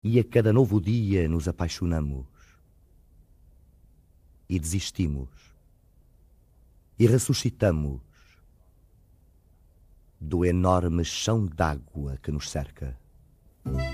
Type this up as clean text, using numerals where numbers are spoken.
E a cada novo dia nos apaixonamos. E desistimos. E ressuscitamos do enorme chão d'água que nos cerca.